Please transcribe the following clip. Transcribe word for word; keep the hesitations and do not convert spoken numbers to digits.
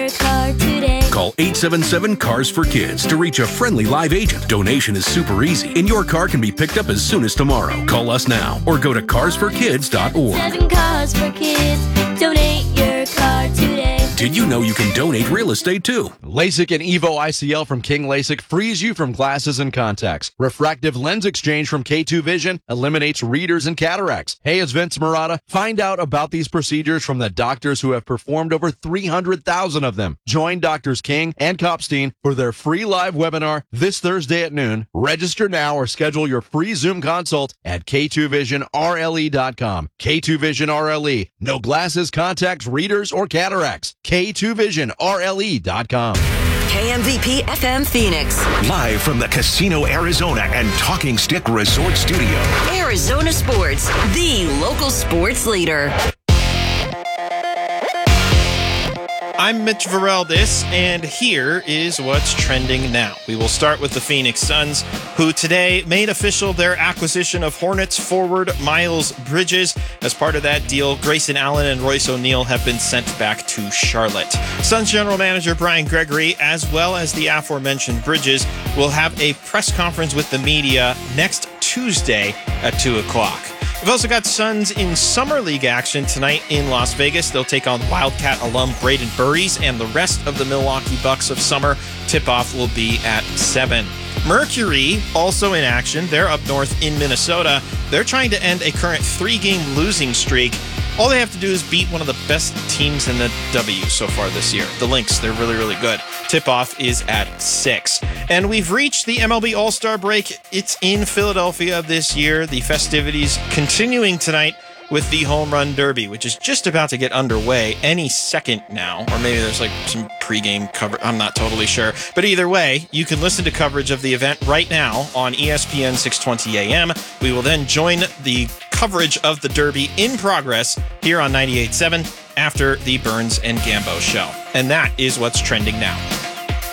car today. Call eight seven seven, C A R S for Kids to reach a friendly live agent. Donation is super easy, and your car can be picked up as soon as tomorrow. Call us now or go to cars for kids dot org. Seven cars for kids. Donate your car today. Did you know you can donate real estate too? LASIK and Evo I C L from King LASIK frees you from glasses and contacts. Refractive lens exchange from K two Vision eliminates readers and cataracts. Hey, it's Vince Murata. Find out about these procedures from the doctors who have performed over three hundred thousand of them. Join Doctors King and Kopstein for their free live webinar this Thursday at noon. Register now or schedule your free Zoom consult at K two vision R L E dot com. K two Vision R L E. No glasses, contacts, readers, or cataracts. K two vision R L E dot com. K M V P F M Phoenix. Live from the Casino Arizona and Talking Stick Resort Studio. Arizona Sports, the local sports leader. I'm Mitch Vareldes, and here is what's trending now. We will start with the Phoenix Suns, who today made official their acquisition of Hornets forward Miles Bridges. As part of that deal, Grayson Allen and Royce O'Neal have been sent back to Charlotte. Suns general manager Brian Gregory, as well as the aforementioned Bridges, will have a press conference with the media next Tuesday at two o'clock. We've also got Suns in Summer League action tonight in Las Vegas. They'll take on Wildcat alum Braden Burries and the rest of the Milwaukee Bucks of summer. Tip-off will be at seven. Mercury also in action. They're up north in Minnesota. They're trying to end a current three-game losing streak. All they have to do is beat one of the best teams in the W so far this year. The Lynx, they're really, really good. Tip-off is at six. And we've reached the M L B All-Star break. It's in Philadelphia this year. The festivities continuing tonight with the Home Run Derby, which is just about to get underway any second now. Or maybe there's like some pregame cover. I'm not totally sure. But either way, you can listen to coverage of the event right now on E S P N six twenty A M. We will then join the coverage of the Derby in progress here on ninety-eight point seven after the Burns and Gambo show. And that is what's trending now.